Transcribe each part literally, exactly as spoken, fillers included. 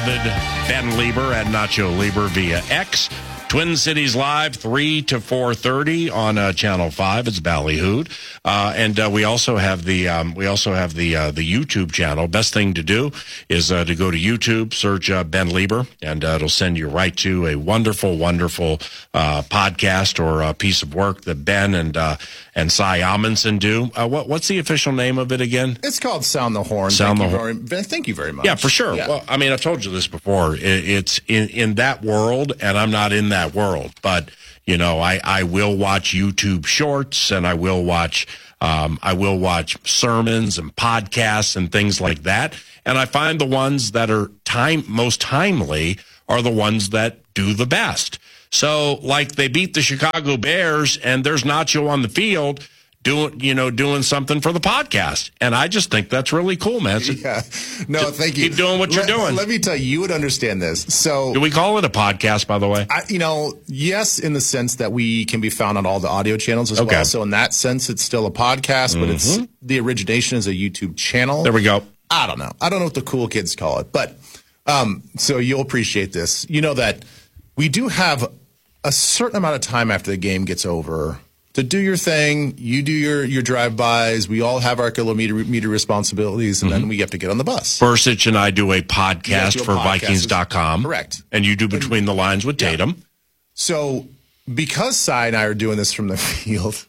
beloved Ben Lieber at Nacho Lieber via X. Twin Cities Live, three to four thirty on uh, Channel five. It's Ballyhooed. Uh, and uh, we also have the um, we also have the uh, the YouTube channel. Best thing to do is uh, to go to YouTube, search uh, Ben Lieber, and uh, it'll send you right to a wonderful, wonderful uh, podcast or a piece of work that Ben and uh, and Cy Amundsen do. Uh, what what's the official name of it again? It's called Sound the Horn. Sound thank the you Horn. Very, thank you very much. Yeah, for sure. Yeah. Well, I mean, I've told you this before. It, it's in, in that world, and I'm not in that world. But, you know, I, I will watch YouTube shorts, and I will watch um, I will watch sermons and podcasts and things like that. And I find the ones that are time most timely are the ones that do the best. So, like, they beat the Chicago Bears, and there's Nacho on the field doing, you know, doing something for the podcast. And I just think that's really cool, man. So yeah. No, thank you. Keep doing what you're let, doing. Let me tell you, you would understand this. So, do we call it a podcast, by the way? I, you know, yes, in the sense that we can be found on all the audio channels as Okay. well. So in that sense, it's still a podcast, but it's the origination is a YouTube channel. There we go. I don't know. I don't know what the cool kids call it, but um, so you'll appreciate this. You know that we do have a certain amount of time after the game gets over to do your thing. You do your, your drive-bys. We all have our kilometer meter responsibilities, and mm-hmm. then we have to get on the bus. Bursich and I do a podcast do a for podcast. Vikings dot com. Correct. And you do Between the Lines with Yeah. Tatum. So because Cy and I are doing this from the field,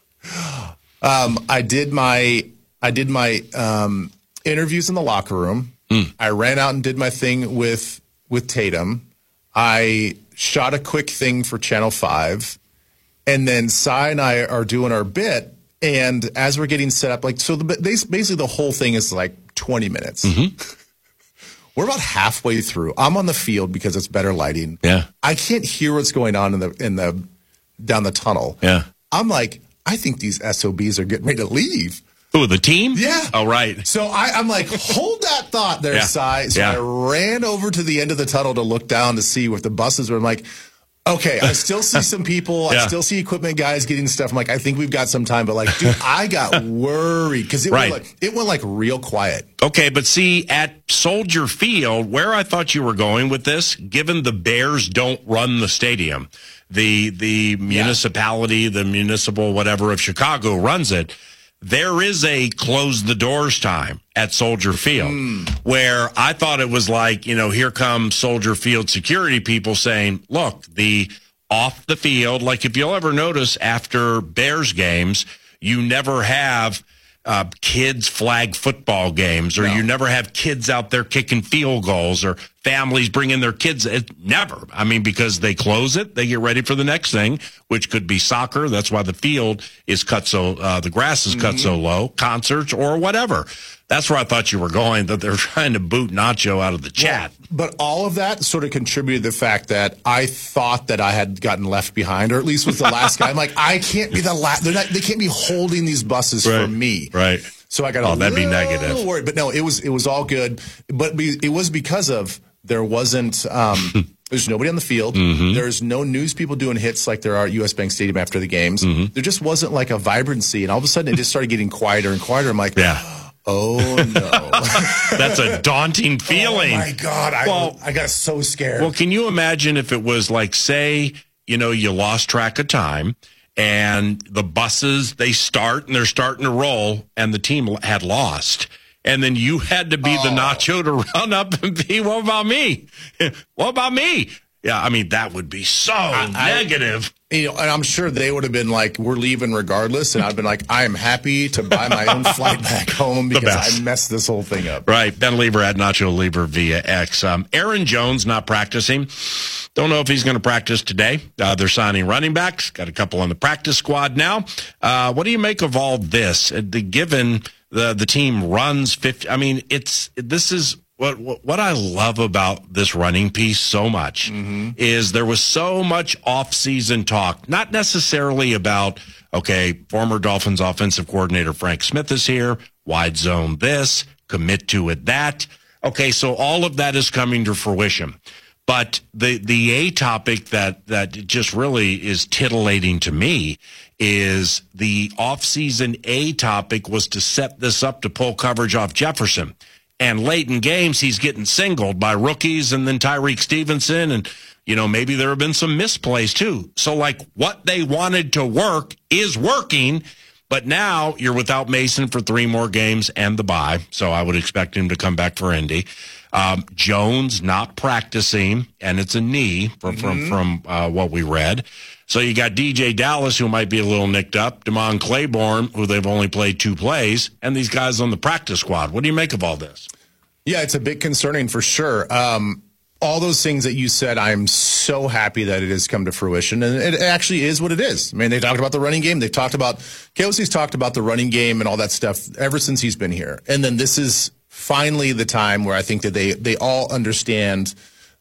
um, I did my I did my um, interviews in the locker room. Mm. I ran out and did my thing with with Tatum. I shot a quick thing for Channel five. And then Cy and I are doing our bit, and as we're getting set up, like, so the, basically the whole thing is like twenty minutes. Mm-hmm. We're about halfway through. I'm on the field because it's better lighting. Yeah. I can't hear what's going on in the in the down the tunnel. Yeah. I'm like, I think these S O Bs are getting ready to leave. Who, the team? Yeah. Oh, right. So I, I'm like, hold that thought there, Yeah. Cy. So Yeah. I ran over to the end of the tunnel to look down to see if the buses were. I'm like, okay, I still see some people. Yeah. I still see equipment guys getting stuff. I'm like, I think we've got some time. But, like, dude, I got worried because it, Right. went like, it went, like, real quiet. Okay, but see, at Soldier Field, where I thought you were going with this, given the Bears don't run the stadium, the the municipality, the municipal whatever of Chicago runs it, there is a close the doors time at Soldier Field mm. where I thought it was like, you know, here come Soldier Field security people saying, look, the off the field, like if you'll ever notice after Bears games, you never have uh, kids flag football games, or no. you never have kids out there kicking field goals, or families bringing their kids. It, never. I mean, because they close it, they get ready for the next thing, which could be soccer. That's why the field is cut so, uh, the grass is cut mm-hmm. so low, concerts or whatever. That's where I thought you were going, that they're trying to boot Nacho out of the chat. Well, but all of that sort of contributed to the fact that I thought that I had gotten left behind, or at least was the last guy. I'm like, I can't be the last. They're not. They can't be holding these buses right. for me. Right. So I got oh, a that'd little be negative. worried. But no, it was it was all good. But it was because of there wasn't. Um, There's nobody on the field. Mm-hmm. There's no news people doing hits like there are at U S Bank Stadium after the games. Mm-hmm. There just wasn't like a vibrancy. And all of a sudden, it just started getting quieter and quieter. I'm like, yeah. Oh, no. That's a daunting feeling. Oh, my God. I, well, I got so scared. Well, can you imagine if it was like, say, you know, you lost track of time and the buses, they start and they're starting to roll and the team had lost. And then you had to be oh. the Nacho to run up and be, what about me? What about me? Yeah, I mean, that would be so I, negative. I, you know, and I'm sure they would have been like, we're leaving regardless. And I've been like, I am happy to buy my own flight back home because I messed this whole thing up. Right. Ben Lieber at Nacho Lieber via X. Um, Aaron Jones not practicing. Don't know if he's going to practice today. Uh, they're signing running backs. Got a couple on the practice squad now. Uh, what do you make of all this? Uh, the, given the, the team runs fifty, I mean, it's, this is, What, what what I love about this running piece so much mm-hmm. is there was so much off-season talk, not necessarily about, okay, former Dolphins offensive coordinator Frank Smith is here, wide zone this, commit to it that. Okay, so all of that is coming to fruition. But the the A topic that, that just really is titillating to me is the off-season A topic was to set this up to pull coverage off Jefferson. And late in games, he's getting singled by rookies and then Tyreek Stevenson. And, you know, maybe there have been some misplays too. So, like, what they wanted to work is working. But now you're without Mason for three more games and the bye. So I would expect him to come back for Indy. Um, Jones not practicing, and it's a knee from, mm-hmm. from, from uh, what we read. So you got D J Dallas, who might be a little nicked up, Damon Claiborne, who they've only played two plays, and these guys on the practice squad. What do you make of all this? Yeah, it's a bit concerning for sure. Um, all those things that you said, I'm so happy that it has come to fruition, and it actually is what it is. I mean, they talked about the running game. They've talked about, K O C's talked about the running game and all that stuff ever since he's been here. And then this is finally the time where I think that they, they all understand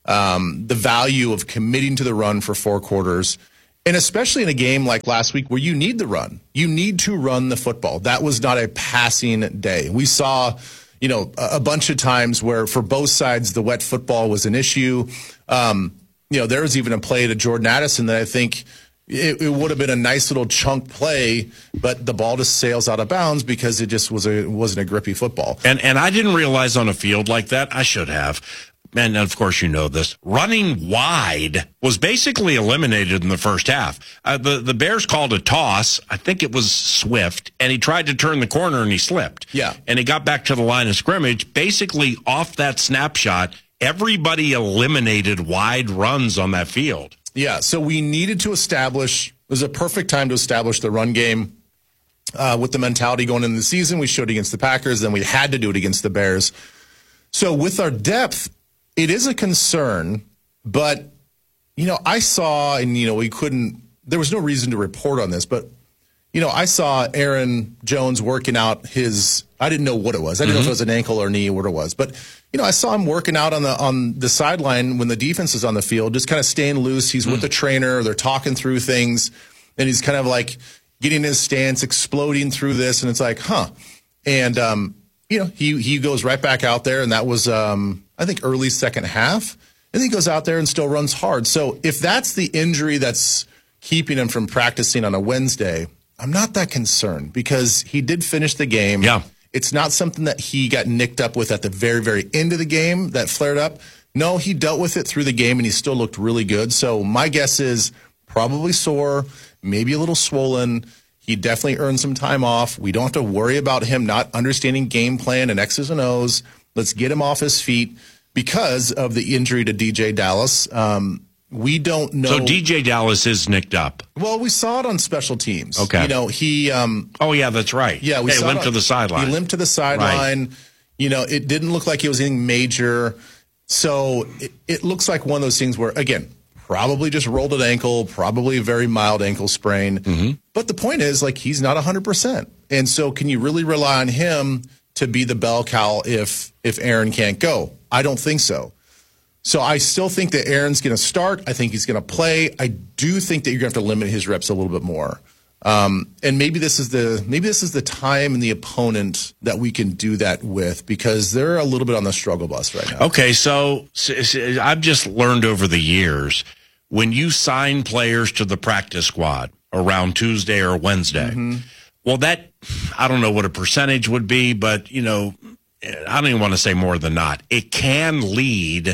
um, the value of committing to the run for four quarters. And especially in a game like last week where you need the run. You need to run the football. That was not a passing day. We saw, you know, a, a bunch of times where for both sides the wet football was an issue. Um, you know, there was even a play to Jordan Addison that I think it, it would have been a nice little chunk play, but the ball just sails out of bounds because it just was a, wasn't a grippy football. And and I didn't realize on a field like that, I should have. And of course, you know this, running wide was basically eliminated in the first half. Uh, the, the Bears called a toss. I think it was Swift, and he tried to turn the corner and he slipped. Yeah. And he got back to the line of scrimmage. Basically, off that snapshot, everybody eliminated wide runs on that field. Yeah. So we needed to establish, it was a perfect time to establish the run game uh, with the mentality going into the season. We showed against the Packers, then we had to do it against the Bears. So with our depth, it is a concern, but, you know, I saw, and, you know, we couldn't, there was no reason to report on this, but, you know, I saw Aaron Jones working out his, I didn't know what it was. I didn't mm-hmm. know if it was an ankle or knee or what it was. But, you know, I saw him working out on the on the sideline when the defense is on the field, just kind of staying loose. He's mm. with the trainer. They're talking through things, and he's kind of like getting his stance, exploding through this, and it's like, huh. And, um, you know, he, he goes right back out there, and that was, um, I think, early second half. And he goes out there and still runs hard. So if that's the injury that's keeping him from practicing on a Wednesday, I'm not that concerned because he did finish the game. Yeah. It's not something that he got nicked up with at the very, very end of the game that flared up. No, he dealt with it through the game, and he still looked really good. So my guess is probably sore, maybe a little swollen. He definitely earned some time off. We don't have to worry about him not understanding game plan and X's and O's. Let's get him off his feet because of the injury to D J Dallas. Um, we don't know. So D J Dallas is nicked up. Well, we saw it on special teams. Okay. You know, he. Um, oh, yeah, that's right. Yeah, we hey, saw limped it on, to the sideline. He limped to the sideline. Right. You know, it didn't look like it was anything major. So it, it looks like one of those things where, again, probably just rolled an ankle, probably a very mild ankle sprain. Mm-hmm. But the point is, like, he's not one hundred percent. And so can you really rely on him to be the bell cow if if Aaron can't go? I don't think so. So I still think that Aaron's going to start. I think he's going to play. I do think that you're going to have to limit his reps a little bit more. Um, and maybe this is the maybe this is the time and the opponent that we can do that with because they're a little bit on the struggle bus right now. Okay, so, so I've just learned over the years when you sign players to the practice squad around Tuesday or Wednesday, mm-hmm. well, that I don't know what a percentage would be, but you know, I don't even want to say more than not. It can lead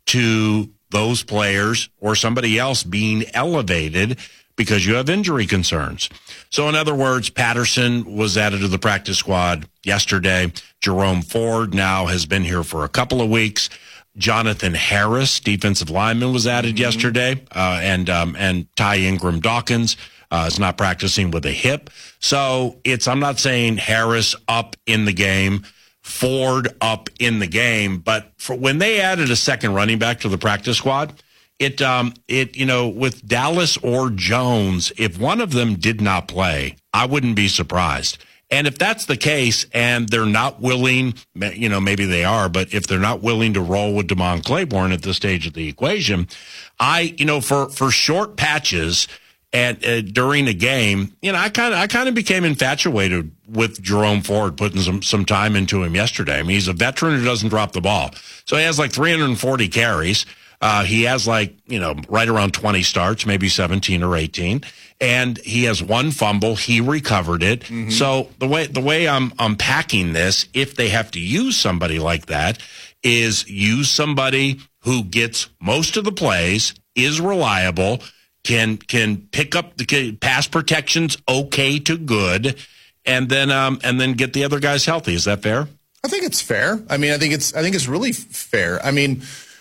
to those players or somebody else being elevated because you have injury concerns. So in other words, Patterson was added to the practice squad yesterday. Jerome Ford now has been here for a couple of weeks. Jonathan Harris, defensive lineman, was added mm-hmm. yesterday, uh, and um, and Ty Ingram Dawkins uh, is not practicing with a hip. So it's I'm not saying Harris up in the game, Ford up in the game, but for when they added a second running back to the practice squad, it um it you know with Dallas or Jones, if one of them did not play, I wouldn't be surprised. And if that's the case and they're not willing, you know, maybe they are, but if they're not willing to roll with Damon Claiborne at this stage of the equation, I, you know, for, for short patches And uh, during the game, you know, I kind of I kind of became infatuated with Jerome Ford, putting some, some time into him yesterday. I mean, he's a veteran who doesn't drop the ball. So he has like three hundred forty carries. Uh, he has like, you know, right around twenty starts, maybe seventeen or eighteen. And he has one fumble. He recovered it. Mm-hmm. So the way the way I'm unpacking this, if they have to use somebody like that, is use somebody who gets most of the plays, is reliable, can can pick up the pass protections okay to good, and then um and then get the other guys healthy. Is that fair? I think it's fair. I mean, I think it's I think it's really fair. I mean,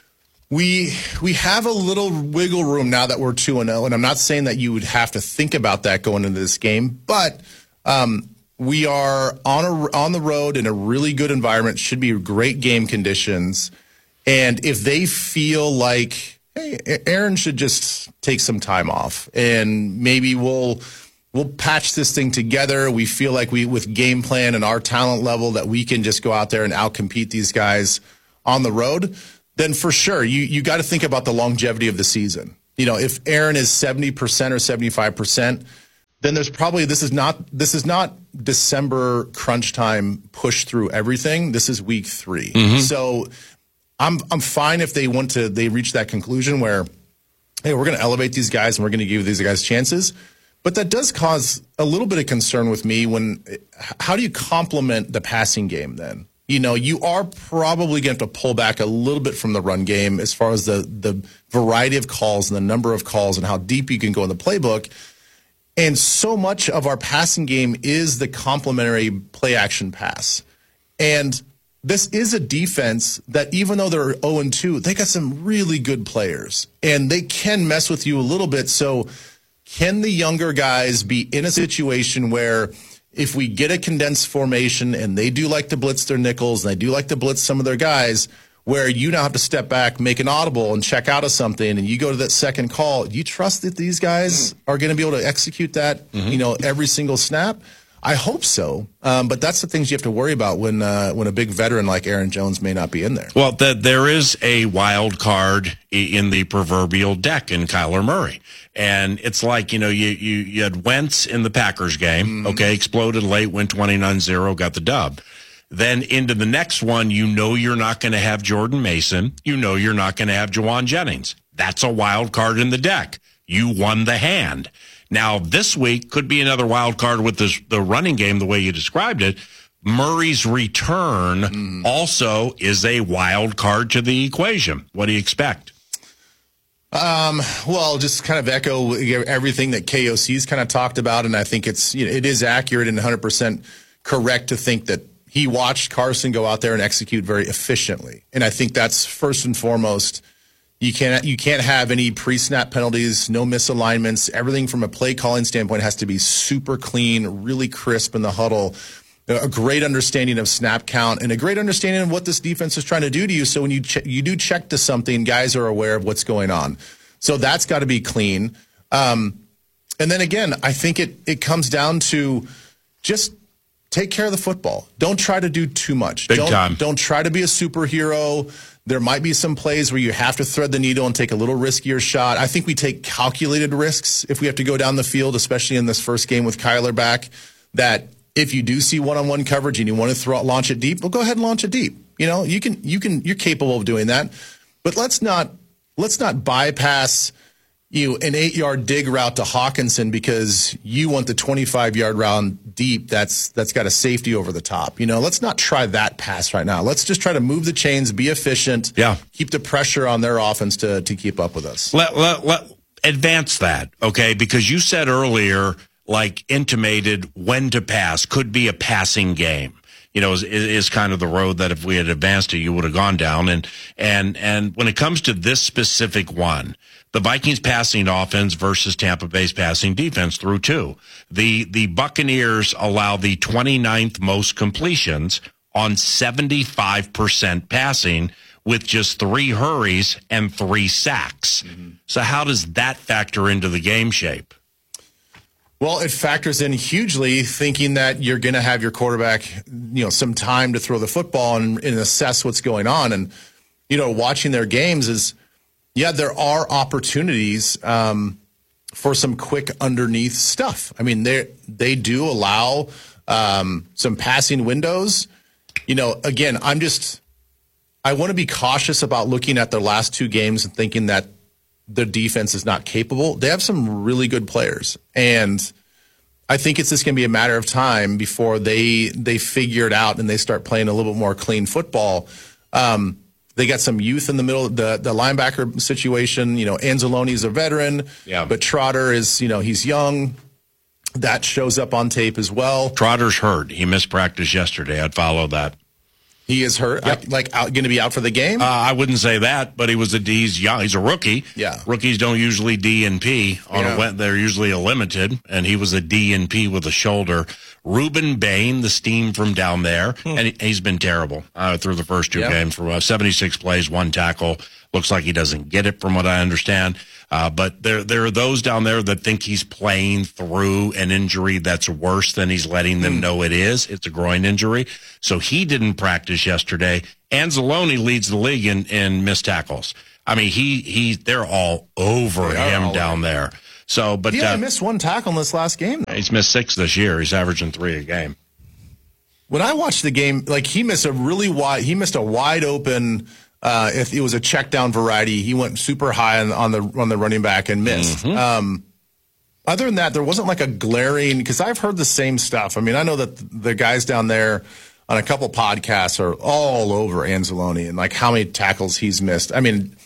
we we have a little wiggle room now that we're two and oh, and I'm not saying that you would have to think about that going into this game, but um, we are on a on the road in a really good environment. Should be great game conditions, and if they feel like, hey, Aaron should just take some time off, and maybe we'll we'll patch this thing together. We feel like we, with game plan and our talent level, that we can just go out there and outcompete these guys on the road. Then for sure, you you got to think about the longevity of the season. You know, if Aaron is seventy percent or seventy-five percent, then there's probably this is not this is not December crunch time push through everything. This is week three, mm-hmm. so. I'm I'm fine if they want to they reach that conclusion where, hey, we're going to elevate these guys and we're going to give these guys chances. But that does cause a little bit of concern with me when how do you complement the passing game then? You know, you are probably going to have to pull back a little bit from the run game as far as the the variety of calls and the number of calls and how deep you can go in the playbook. And so much of our passing game is the complementary play action pass. And this is a defense that, even though they're oh and two, they got some really good players, and they can mess with you a little bit. So can the younger guys be in a situation where if we get a condensed formation and they do like to blitz their nickels and they do like to blitz some of their guys, where you now have to step back, make an audible, and check out of something, and you go to that second call, you trust that these guys are going to be able to execute that, mm-hmm. you know, every single snap? I hope so, um, but that's the things you have to worry about when uh, when a big veteran like Aaron Jones may not be in there. Well, the, there is a wild card in the proverbial deck in Kyler Murray. And it's like, you know, you, you, you had Wentz in the Packers game, mm-hmm. okay, exploded late, went twenty-nine zero, got the dub. Then into the next one, you know you're not going to have Jordan Mason. You know you're not going to have Jawan Jennings. That's a wild card in the deck. You won the hand. Now, this week could be another wild card with this, the running game, the way you described it. Murray's return mm. also is a wild card to the equation. What do you expect? Um, well, just kind of echo everything that K O C's kind of talked about, and I think it's you know, it is accurate and one hundred percent correct to think that he watched Carson go out there and execute very efficiently. And I think that's first and foremost. You can't you can't have any pre-snap penalties, no misalignments. Everything from a play calling standpoint has to be super clean, really crisp in the huddle. A great understanding of snap count and a great understanding of what this defense is trying to do to you. So when you ch- you do check to something, guys are aware of what's going on. So that's got to be clean. Um, and then again, I think it it comes down to just take care of the football. Don't try to do too much. Big don't, time. Don't try to be a superhero. There might be some plays where you have to thread the needle and take a little riskier shot. I think we take calculated risks if we have to go down the field, especially in this first game with Kyler back, that if you do see one-on-one coverage and you want to throw, launch it deep, well, go ahead and launch it deep. You know, you can, you can, you're capable of doing that. But let's not, let's not bypass you an eight-yard dig route to Hawkinson because you want the twenty-five-yard round deep that's that's got a safety over the top. You know, let's not try that pass right now. Let's just try to move the chains, be efficient, yeah. keep the pressure on their offense to to keep up with us. Let, let, let advance that, okay? Because you said earlier, like intimated when to pass could be a passing game. You know, is, is kind of the road that if we had advanced it, you would have gone down. And and and when it comes to this specific one, the Vikings passing offense versus Tampa Bay's passing defense through two. The the Buccaneers allow the twenty-ninth most completions on seventy-five percent passing with just three hurries and three sacks. Mm-hmm. So how does that factor into the game shape? Well, it factors in hugely thinking that you're going to have your quarterback, you know, some time to throw the football and, and assess what's going on. And, you know, watching their games is, yeah, there are opportunities um, for some quick underneath stuff. I mean, they they do allow um, some passing windows. You know, again, I'm just I want to be cautious about looking at their last two games and thinking that their defense is not capable. They have some really good players, and I think it's just going to be a matter of time before they they figure it out and they start playing a little bit more clean football. Um, they got some youth in the middle, the the linebacker situation. You know, Anzalone's a veteran, yeah. but Trotter is, you know, he's young. That shows up on tape as well. Trotter's hurt. He missed practice yesterday. I'd follow that. He is hurt, Yep. like going to be out for the game. Uh, I wouldn't say that, but he was a D. He's young. He's a rookie. Yeah, rookies don't usually D and P on yeah. a. They're usually a limited, and he was a D and P with a shoulder. Ruben Bain, the steam from down there, hmm. and he, he's been terrible uh, through the first two yeah. games. For uh, seventy-six plays, one tackle. Looks like he doesn't get it, from what I understand. Uh, but there, there are those down there that think he's playing through an injury that's worse than he's letting them mm. know it is. It's a groin injury. So he didn't practice yesterday. Anzalone leads the league in, in missed tackles. I mean, he, he, they're all over they him down over. there. So, but he only uh, missed one tackle in this last game, though. He's missed six this year. He's averaging three a game. When I watched the game, like he missed a really wide, he missed a wide open. Uh, if it was a check down variety, he went super high on, on the on the running back and missed. Mm-hmm. Um, other than that, there wasn't like a glaring, because I've heard the same stuff. I mean, I know that the guys down there on a couple podcasts are all over Anzalone and like how many tackles he's missed. I mean,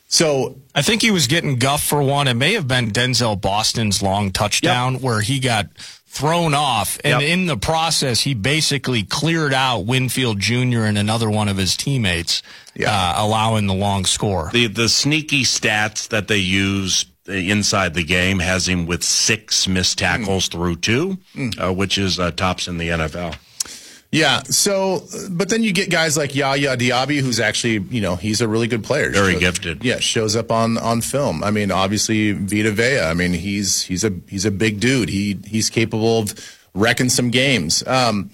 so I think he was getting guffed for one. It may have been Denzel Boston's long touchdown yep. where he got thrown off, and yep. in the process, he basically cleared out Winfield Junior and another one of his teammates, yeah. uh, allowing the long score. The the sneaky stats that they use inside the game has him with six missed tackles mm. through two, mm. uh, which is uh, tops in the N F L. Yeah, so, but then you get guys like Yaya Diaby, who's actually, you know, he's a really good player. Very shows, gifted. Yeah, shows up on, on film. I mean, obviously, Vita Vea, I mean, he's he's a he's a big dude. He He's capable of wrecking some games. Um,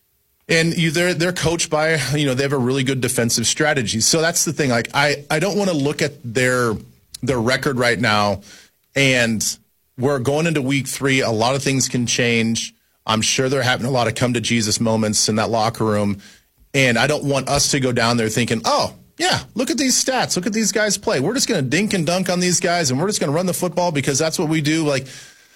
and you, they're, they're coached by, you know, they have a really good defensive strategy. So that's the thing. Like, I, I don't want to look at their their record right now, and we're going into week three. A lot of things can change. I'm sure they're having a lot of come-to-Jesus moments in that locker room, and I don't want us to go down there thinking, oh, yeah, look at these stats. Look at these guys play. We're just going to dink and dunk on these guys, and we're just going to run the football because that's what we do. Like,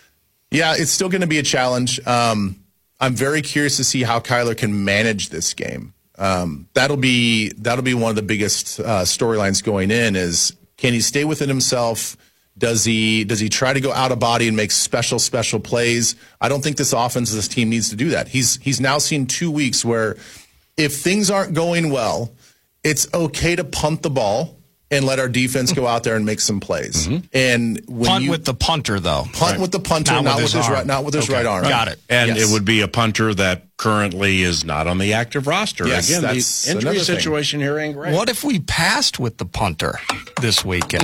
yeah, it's still going to be a challenge. Um, I'm very curious to see how Kyler can manage this game. Um, that'll be that'll be one of the biggest uh, storylines going in is, can he stay within himself? Does he does he try to go out of body and make special, special plays? I don't think this offense, this team needs to do that. He's he's now seen two weeks where if things aren't going well, it's okay to punt the ball and let our defense go out there and make some plays. Mm-hmm. And when punt you, with the punter, though. Punt right. with the punter, not, not with his, his right, not with his okay. right arm. Got it. And yes. it would be a punter that currently is not on the active roster. Yes, Again, that's the injury situation thing. Here ain't great. What if we passed with the punter this weekend?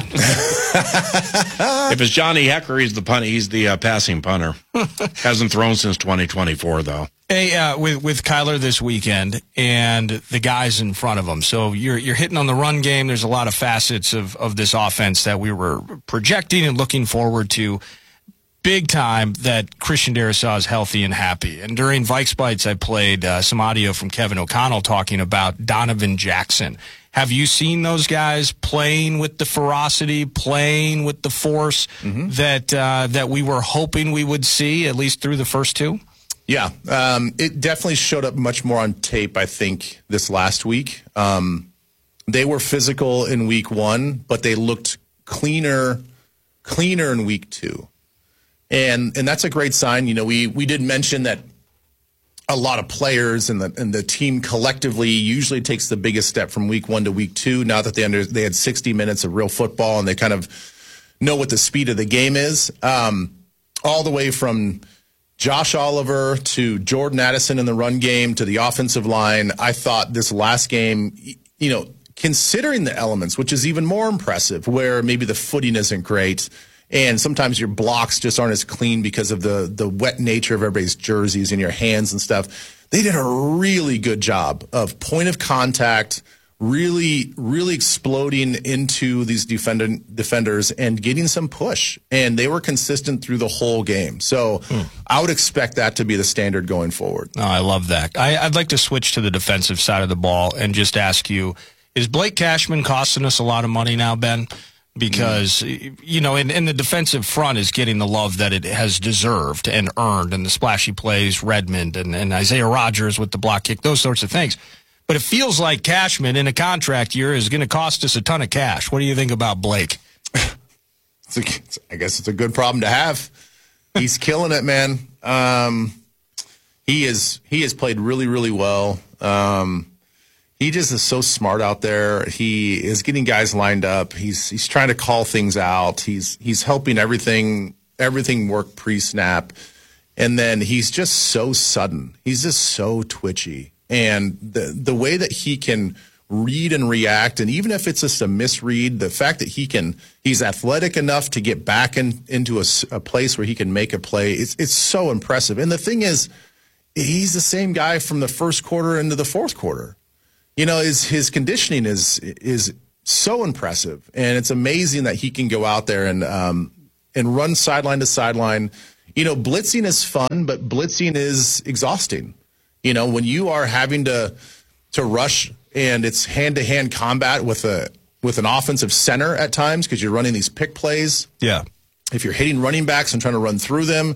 If it's Johnny Hecker, he's the punt. He's the uh, passing punter. Hasn't thrown since twenty twenty-four, though. Hey, uh, with with Kyler this weekend and the guys in front of him. So you're you're hitting on the run game. There's a lot of facets of of this offense that we were projecting and looking forward to. Big time that Christian Darrisaw is healthy and happy. And during Vikes Bites, I played uh, some audio from Kevin O'Connell talking about Donovan Jackson. Have you seen those guys playing with the ferocity, playing with the force mm-hmm. that uh, that we were hoping we would see, at least through the first two? Yeah, um, it definitely showed up much more on tape, I think, this last week. Um, they were physical in week one, but they looked cleaner, cleaner in week two. And and that's a great sign. You know, we we did mention that a lot of players and the and the team collectively usually takes the biggest step from week one to week two. Now that they under they had sixty minutes of real football and they kind of know what the speed of the game is, um, all the way from Josh Oliver to Jordan Addison in the run game to the offensive line. I thought this last game, you know, considering the elements, which is even more impressive, where maybe the footing isn't great. And sometimes your blocks just aren't as clean because of the the wet nature of everybody's jerseys and your hands and stuff. They did a really good job of point of contact, really, really exploding into these defend- defenders and getting some push. And they were consistent through the whole game. So hmm. I would expect that to be the standard going forward. Oh, I love that. I, I'd like to switch to the defensive side of the ball and just ask you, is Blake Cashman costing us a lot of money now, Ben? Because, you know, and, and the defensive front is getting the love that it has deserved and earned, and the splashy plays, Redmond and, and Isaiah Rodgers with the block kick, those sorts of things. But it feels like Cashman in a contract year is going to cost us a ton of cash. What do you think about Blake? It's a, I guess it's a good problem to have. He's killing it, man. Um, he is. He has played really, really well. Um, he just is so smart out there. He is getting guys lined up. He's he's trying to call things out. He's he's helping everything everything work pre-snap, and then he's just so sudden. He's just so twitchy. And the the way that he can read and react, and even if it's just a misread, the fact that he can, he's athletic enough to get back in, into a, a place where he can make a play, it's it's so impressive. And the thing is, he's the same guy from the first quarter into the fourth quarter. You know, his his conditioning is is so impressive, and it's amazing that he can go out there and um and run sideline to sideline. You know, blitzing is fun, but blitzing is exhausting. You know, when you are having to to rush and it's hand-to-hand combat with a with an offensive center at times because you're running these pick plays. Yeah. If you're hitting running backs and trying to run through them,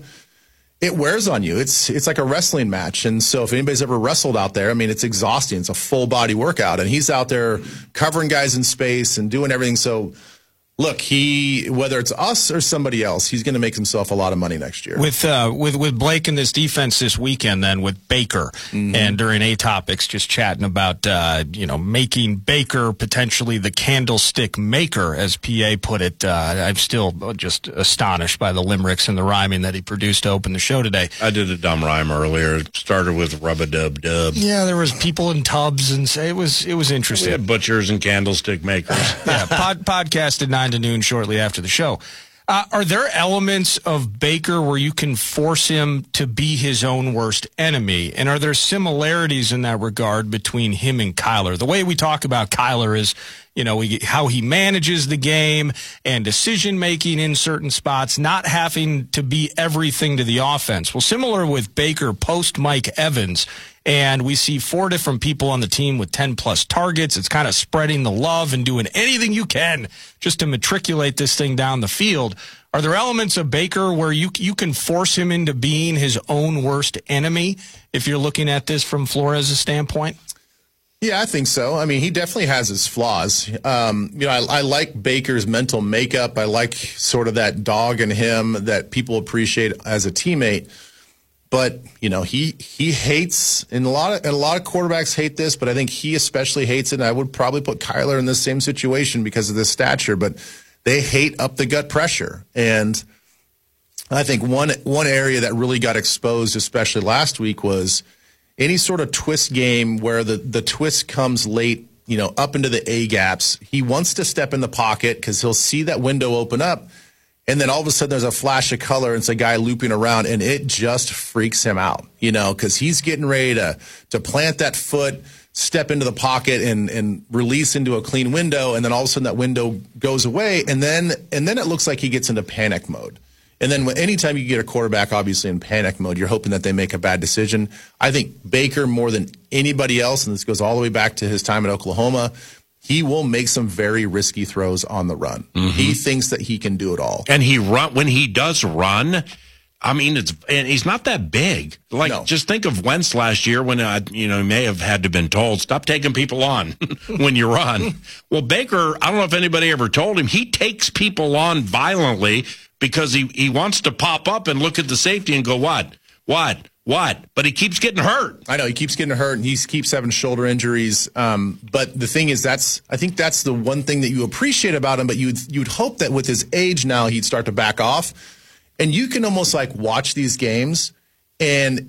it wears on you. It's it's like a wrestling match. And so if anybody's ever wrestled out there, I mean, it's exhausting. It's a full-body workout. And he's out there covering guys in space and doing everything. So, look, he whether it's us or somebody else, he's going to make himself a lot of money next year. With uh, with with Blake and this defense this weekend, then with Baker, mm-hmm. and during A Topics, just chatting about uh, you know making Baker potentially the candlestick maker, as P A put it. Uh, I'm still just astonished by the limericks and the rhyming that he produced to open the show today. I did a dumb rhyme earlier. It started with rub-a-dub-dub. Yeah, there was people in tubs, and it was it was interesting. We had butchers and candlestick makers. Yeah, pod, podcasted nine to noon shortly after the show. Uh, are there elements of Baker where you can force him to be his own worst enemy? And are there similarities in that regard between him and Kyler? The way we talk about Kyler is, you know, we, how he manages the game and decision-making in certain spots, not having to be everything to the offense. Well, similar with Baker post-Mike Evans, and we see four different people on the team with ten-plus targets. It's kind of spreading the love and doing anything you can just to matriculate this thing down the field. Are there elements of Baker where you you can force him into being his own worst enemy if you're looking at this from Flores' standpoint? Yeah, I think so. I mean, he definitely has his flaws. Um, you know, I, I like Baker's mental makeup. I like sort of that dog in him that people appreciate as a teammate. But you know, he he hates, and a lot of and a lot of quarterbacks hate this, but I think he especially hates it. And I would probably put Kyler in the same situation because of this stature. But they hate up the gut pressure, and I think one one area that really got exposed, especially last week, was any sort of twist game where the, the twist comes late, you know, up into the A gaps. He wants to step in the pocket because he'll see that window open up, and then all of a sudden there's a flash of color and it's a guy looping around, and it just freaks him out, you know, because he's getting ready to to plant that foot, step into the pocket, and and release into a clean window, and then all of a sudden that window goes away, and then and then it looks like he gets into panic mode. And then anytime you get a quarterback, obviously, in panic mode, you're hoping that they make a bad decision. I think Baker, more than anybody else, and this goes all the way back to his time at Oklahoma, he will make some very risky throws on the run. Mm-hmm. He thinks that he can do it all. And he run when he does run, I mean, it's and he's not that big. Like, no. Just think of Wentz last year when, uh, you know, he may have had to been told, stop taking people on when you run. Well, Baker, I don't know if anybody ever told him, he takes people on violently because he, he wants to pop up and look at the safety and go, what? What? What? But he keeps getting hurt. I know, he keeps getting hurt, and he keeps having shoulder injuries. Um, but the thing is, that's I think that's the one thing that you appreciate about him, but you'd, you'd hope that with his age now, he'd start to back off. And you can almost, like, watch these games, and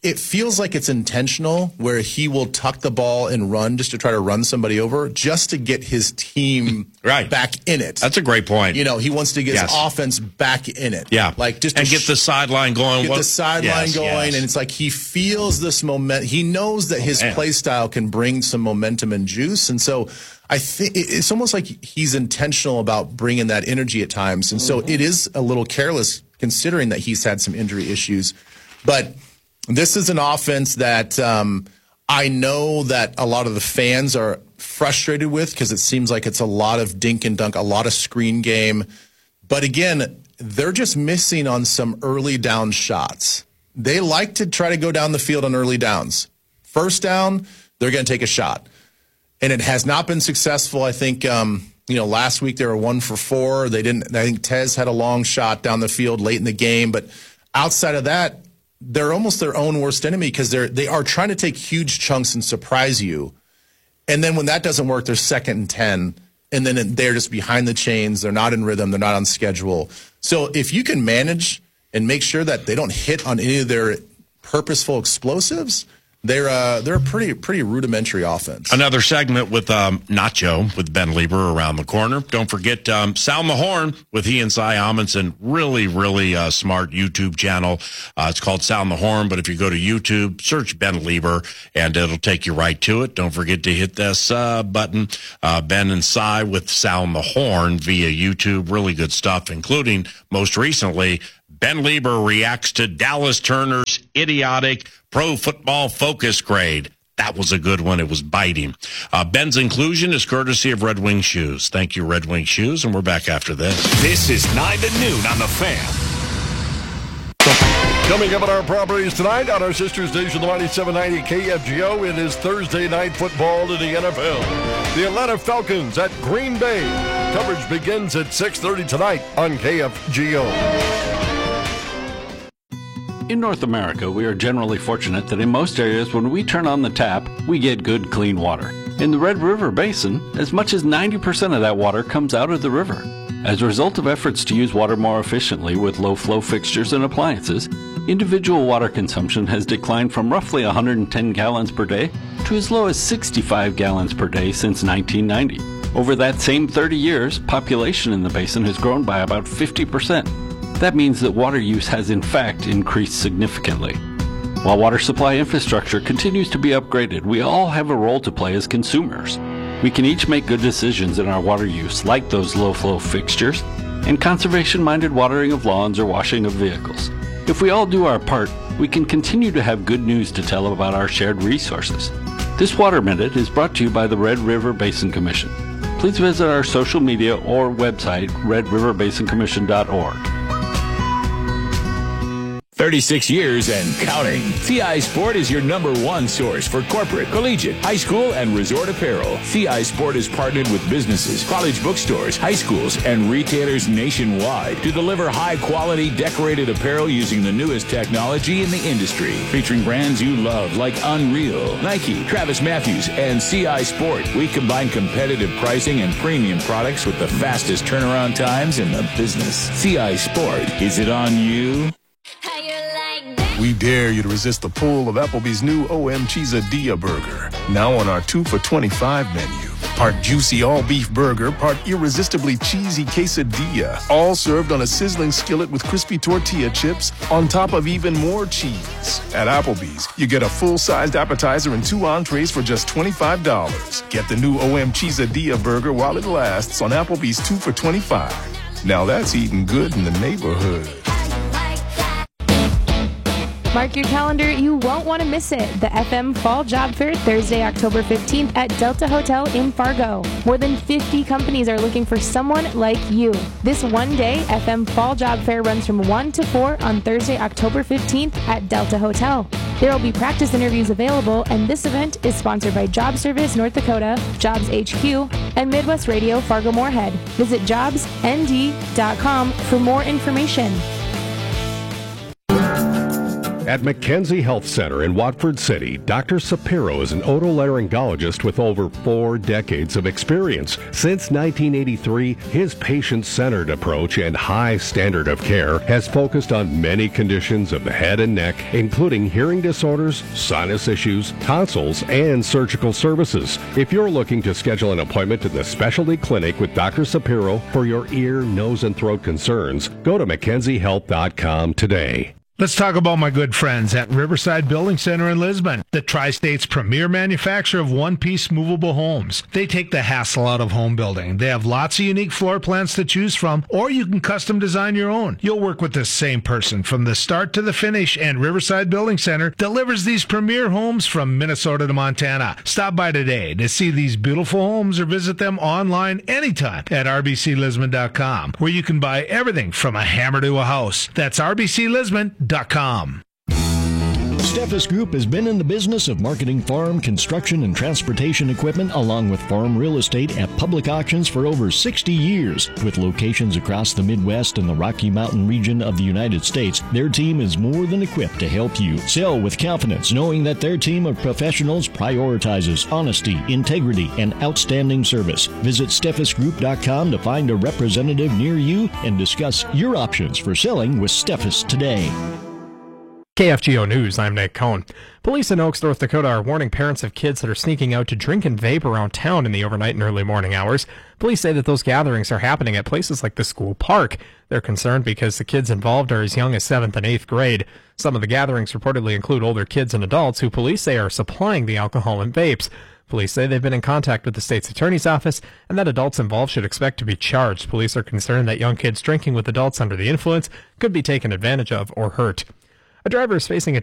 it feels like it's intentional where he will tuck the ball and run just to try to run somebody over just to get his team right. back in it. That's a great point. You know, he wants to get yes. his offense back in it. Yeah. Like just and to get sh- the sideline going. Get what? the sideline yes, going. Yes. And it's like he feels this moment. He knows that his oh, play style can bring some momentum and juice. And so I think it's almost like he's intentional about bringing that energy at times. And so it is a little careless considering that he's had some injury issues. But this is an offense that um, I know that a lot of the fans are frustrated with because it seems like it's a lot of dink and dunk, a lot of screen game. But again, they're just missing on some early down shots. They like to try to go down the field on early downs. First down, they're going to take a shot. And it has not been successful. I think, um, you know, last week they were one for four. They didn't, I think Tez had a long shot down the field late in the game. But outside of that, they're almost their own worst enemy because they're they are trying to take huge chunks and surprise you. And then when that doesn't work, they're second and ten. And then they're just behind the chains. They're not in rhythm. They're not on schedule. So if you can manage and make sure that they don't hit on any of their purposeful explosives, they're uh, they're a pretty pretty rudimentary offense. Another segment with um, Nacho with Ben Lieber around the corner. Don't forget um, Sound the Horn with he and Cy Amundsen. Really, really uh, smart YouTube channel. Uh, it's called Sound the Horn, but if you go to YouTube, search Ben Lieber, and it'll take you right to it. Don't forget to hit this uh, button, uh, Ben and Cy with Sound the Horn via YouTube. Really good stuff, including, most recently, Ben Lieber reacts to Dallas Turner's idiotic Pro Football Focus grade. That was a good one. It was biting. Uh, Ben's inclusion is courtesy of Red Wing Shoes. Thank you, Red Wing Shoes, and we're back after this. This is nine to noon on The Fan. Coming up at our properties tonight on our sister station, the ninety-seven ninety K F G O, it is Thursday night football in the N F L. The Atlanta Falcons at Green Bay. Coverage begins at six thirty tonight on K F G O. In North America, we are generally fortunate that in most areas when we turn on the tap, we get good, clean water. In the Red River Basin, as much as ninety percent of that water comes out of the river. As a result of efforts to use water more efficiently with low-flow fixtures and appliances, individual water consumption has declined from roughly one hundred ten gallons per day to as low as sixty-five gallons per day since nineteen ninety. Over that same thirty years, population in the basin has grown by about fifty percent. That means that water use has in fact increased significantly. While water supply infrastructure continues to be upgraded, we all have a role to play as consumers. We can each make good decisions in our water use, like those low-flow fixtures and conservation-minded watering of lawns or washing of vehicles. If we all do our part, we can continue to have good news to tell about our shared resources. This Water Minute is brought to you by the Red River Basin Commission. Please visit our social media or website, red river basin commission dot org. thirty-six years and counting. C I Sport is your number one source for corporate, collegiate, high school, and resort apparel. C I Sport is partnered with businesses, college bookstores, high schools, and retailers nationwide to deliver high-quality decorated apparel using the newest technology in the industry. Featuring brands you love like Unreal, Nike, Travis Matthews, and C I Sport. We combine competitive pricing and premium products with the fastest turnaround times in the business. C I Sport. Is it on you? We dare you to resist the pull of Applebee's new O M Cheesadilla burger. Now on our two for twenty-five menu. Part juicy all-beef burger, part irresistibly cheesy quesadilla. All served on a sizzling skillet with crispy tortilla chips on top of even more cheese. At Applebee's, you get a full-sized appetizer and two entrees for just twenty-five dollars. Get the new O M Cheesadilla burger while it lasts on Applebee's two for twenty-five. Now that's eating good in the neighborhood. Mark your calendar, you won't want to miss it. The F M Fall Job Fair, Thursday, October fifteenth at Delta Hotel in Fargo. More than fifty companies are looking for someone like you. This one-day F M Fall Job Fair runs from one to four on Thursday, October fifteenth at Delta Hotel. There will be practice interviews available, and this event is sponsored by Job Service North Dakota, Jobs H Q, and Midwest Radio Fargo-Moorhead. Visit jobs n d dot com for more information. At McKenzie Health Center in Watford City, Doctor Sapiro is an otolaryngologist with over four decades of experience. Since nineteen eighty-three, his patient-centered approach and high standard of care has focused on many conditions of the head and neck, including hearing disorders, sinus issues, tonsils, and surgical services. If you're looking to schedule an appointment in the specialty clinic with Doctor Sapiro for your ear, nose, and throat concerns, go to mackenzie health dot com today. Let's talk about my good friends at Riverside Building Center in Lisbon, the Tri-State's premier manufacturer of one-piece movable homes. They take the hassle out of home building. They have lots of unique floor plans to choose from, or you can custom design your own. You'll work with the same person from the start to the finish, and Riverside Building Center delivers these premier homes from Minnesota to Montana. Stop by today to see these beautiful homes or visit them online anytime at r b c lisbon dot com, where you can buy everything from a hammer to a house. That's r b c lisbon dot com. Steffes Group has been in the business of marketing farm, construction, and transportation equipment along with farm real estate at public auctions for over sixty years. With locations across the Midwest and the Rocky Mountain region of the United States, their team is more than equipped to help you sell with confidence, knowing that their team of professionals prioritizes honesty, integrity, and outstanding service. Visit steffes group dot com to find a representative near you and discuss your options for selling with Steffes today. K F G O News, I'm Nick Cohn. Police in Oaks, North Dakota are warning parents of kids that are sneaking out to drink and vape around town in the overnight and early morning hours. Police say that those gatherings are happening at places like the school park. They're concerned because the kids involved are as young as seventh and eighth grade. Some of the gatherings reportedly include older kids and adults who police say are supplying the alcohol and vapes. Police say they've been in contact with the state's attorney's office and that adults involved should expect to be charged. Police are concerned that young kids drinking with adults under the influence could be taken advantage of or hurt. A driver is facing a